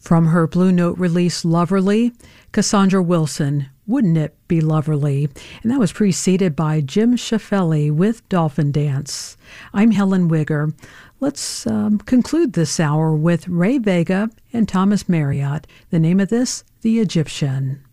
From her Blue Note release Loverly, Cassandra Wilson, Wouldn't It Be Loverly? And that was preceded by Jim Shaffelli with Dolphin Dance. I'm Helen Wigger. Let's conclude this hour with Ray Vega and Thomas Marriott. The name of this, The Egyptian.